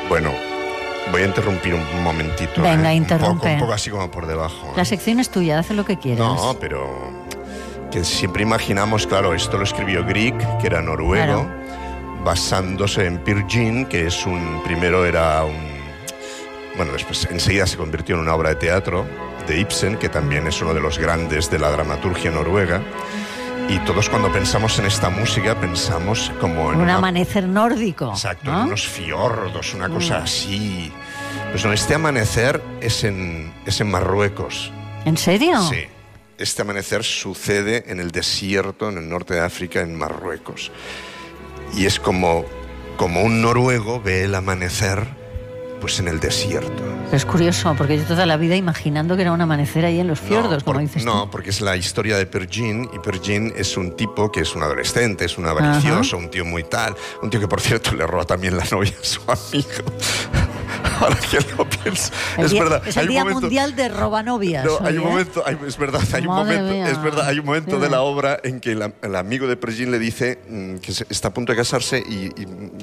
Bueno, voy a interrumpir un momentito. Venga, interrumpe. Un poco así como por debajo. La sección es tuya, haz lo que quieras. No, pero que siempre imaginamos, claro, esto lo escribió Grieg, que era noruego, basándose en Peer Gynt, que es primero era bueno, después enseguida se convirtió en una obra de teatro de Ibsen, que también es uno de los grandes de la dramaturgia noruega. Y todos cuando pensamos en esta música pensamos como en un amanecer nórdico. Exacto, ¿no? en unos fiordos, una cosa así. Pues no, este amanecer es en Marruecos. ¿En serio? Sí. Este amanecer sucede en el desierto, en el norte de África, en Marruecos. Y es como un noruego ve el amanecer pues en el desierto. Es curioso, porque yo toda la vida imaginando que era un amanecer ahí en los fiordos, como dices tú. No, porque es la historia de Peer Gynt, y Peer Gynt es un tipo que es un adolescente, es un avaricioso, un tío muy tal, un tío que por cierto le roba también la novia a su amigo. Ahora que lo pienso, es verdad. Es el Día Mundial de Robanovias. No, hay un momento, es verdad, hay un momento de la obra en que el amigo de Peer Gynt le dice que está a punto de casarse y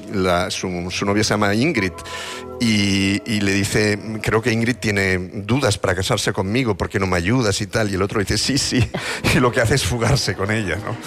su novia se llama Ingrid y le dice, creo que Ingrid tiene dudas para casarse conmigo, ¿por qué no me ayudas y tal? Y el otro dice, sí, y lo que hace es fugarse con ella, ¿no?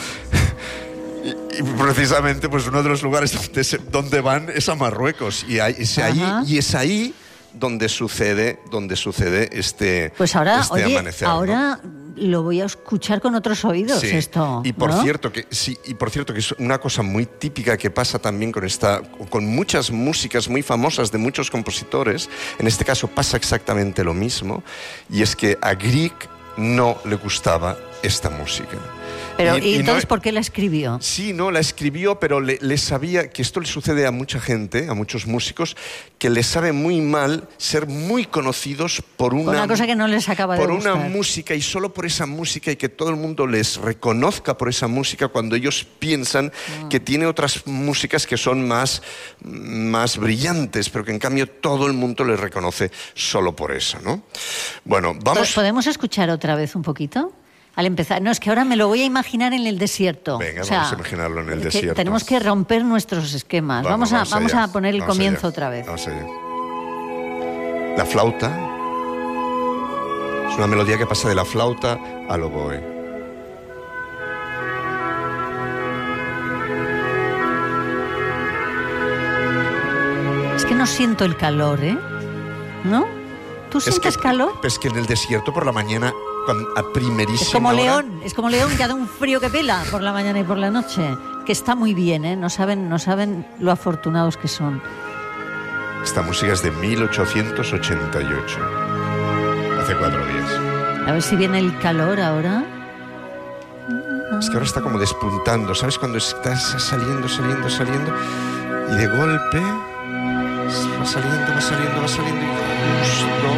Y precisamente pues uno de los lugares donde van es a Marruecos y es ahí donde sucede este pues ahora, este amanecer. Ahora lo voy a escuchar con otros oídos, sí. esto. Y por ¿no? cierto que es una cosa muy típica que pasa también con muchas músicas muy famosas de muchos compositores. En este caso pasa exactamente lo mismo, y es que a Grieg no le gustaba esta música. Pero, ¿y entonces por qué la escribió? Sí, no, la escribió, pero le sabía que esto le sucede a mucha gente, a muchos músicos, que les sabe muy mal ser muy conocidos por una cosa que no les acaba de gustar. Por una música, y solo por esa música, y que todo el mundo les reconozca por esa música, cuando ellos piensan que tiene otras músicas que son más brillantes, pero que en cambio todo el mundo les reconoce solo por eso, ¿no? Bueno, vamos... ¿Podemos escuchar otra vez un poquito? Al empezar, no, es que ahora me lo voy a imaginar en el desierto. Venga, vamos a imaginarlo en el desierto. Tenemos que romper nuestros esquemas. Vamos a poner el comienzo otra vez. Vamos allá. La flauta es una melodía que pasa de la flauta al oboe. Es que no siento el calor, ¿eh? ¿No? ¿Tú sientes calor? Es que en el desierto por la mañana, a primerísima hora... Es como León, que hace un frío que pela por la mañana y por la noche. Que está muy bien, ¿eh? No saben lo afortunados que son. Esta música es de 1888. Hace 4 días. A ver si viene el calor ahora. Es que ahora está como despuntando. ¿Sabes? Cuando estás saliendo y de golpe va saliendo y justo...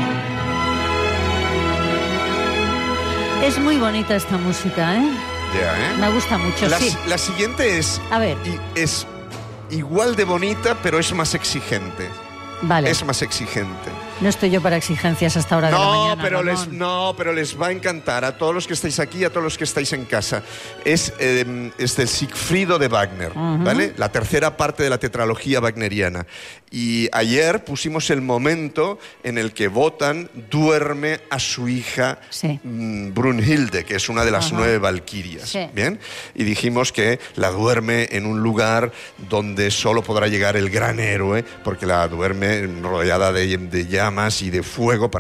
Es muy bonita esta música, ¿eh? Ya, ¿eh? Me gusta mucho, sí. La siguiente es... A ver. Es igual de bonita, pero es más exigente. Vale. Es más exigente. No estoy yo para exigencias hasta ahora de la mañana. Pero les va a encantar a todos los que estáis aquí, a todos los que estáis en casa. Es del Sigfrido de Wagner, ¿vale? La tercera parte de la tetralogía wagneriana. Y ayer pusimos el momento en el que Wotan duerme a su hija Brunhilde, que es una de las 9 valquirias. Sí. ¿Bien? Y dijimos que la duerme en un lugar donde solo podrá llegar el gran héroe, porque la duerme rodeada de llamas y de fuego para